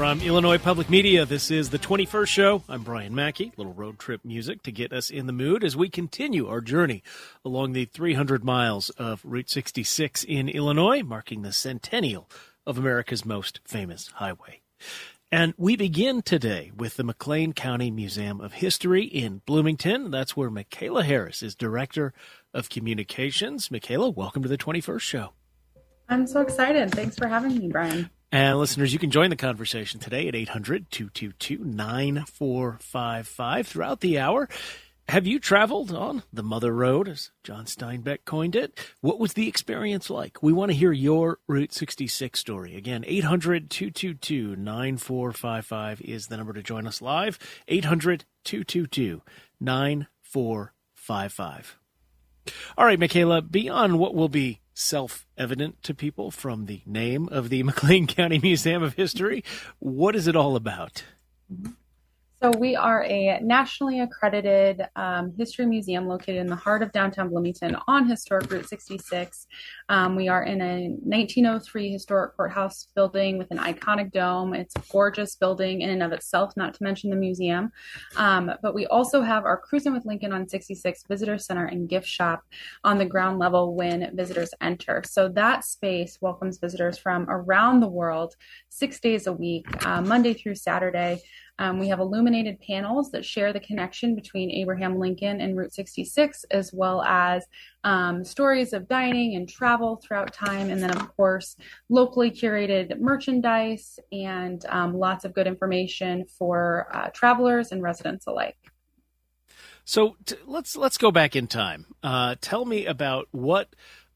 From Illinois Public Media, this is the 21st Show. I'm Brian Mackey. Little road trip music to get us in the mood as we continue our journey along the 300 miles of Route 66 in Illinois, marking the centennial of America's most famous highway. And we begin today with the McLean County Museum of History in Bloomington. That's where Michaela Harris is Director of Communications. Michaela, welcome to the 21st Show. I'm so excited. Thanks for having me, Brian. And listeners, you can join the conversation today at 800-222-9455 throughout the hour. Have you traveled on the Mother Road, as John Steinbeck coined it? What was the experience like? We want to hear your Route 66 story. Again, 800-222-9455 is the number to join us live. 800-222-9455. All right, Michaela, beyond what will be self-evident to people from the name of the McLean County Museum of History, what is it all about? So we are a nationally accredited history museum located in the heart of downtown Bloomington on historic Route 66. We are in a 1903 historic courthouse building with an iconic dome. It's a gorgeous building in and of itself, not to mention the museum. But we also have our Cruisin' with Lincoln on 66 Visitor Center and gift shop on the ground level when visitors enter. So that space welcomes visitors from around the world 6 days a week, Monday through Saturday. We have illuminated panels that share the connection between Abraham Lincoln and Route 66, as well as stories of dining and travel throughout time. And then, of course, locally curated merchandise and lots of good information for travelers and residents alike. So let's go back in time. Tell me about what,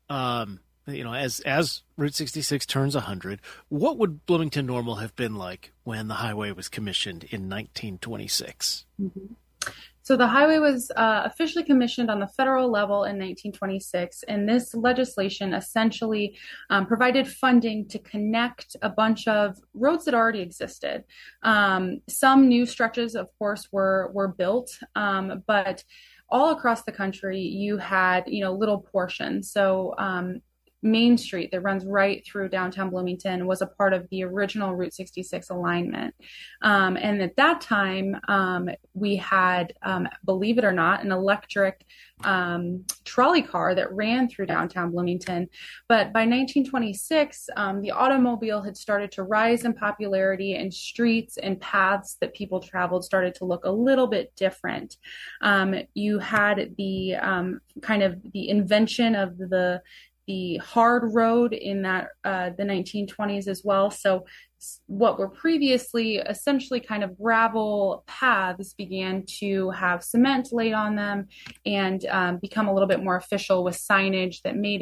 as Route 66 turns 100, what would Bloomington Normal have been like when the highway was commissioned in 1926? Mm-hmm. So the highway was officially commissioned on the federal level in 1926, and this legislation essentially provided funding to connect a bunch of roads that already existed. Some new stretches, of course, were built, but all across the country, you had little portions. So Main Street that runs right through downtown Bloomington was a part of the original Route 66 alignment. And at that time, we had, believe it or not, an electric trolley car that ran through downtown Bloomington. But by 1926, the automobile had started to rise in popularity, and streets and paths that people traveled started to look a little bit different. You had the kind of the invention of the hard road in that the 1920s as well. So what were previously essentially kind of gravel paths began to have cement laid on them and become a little bit more official with signage that made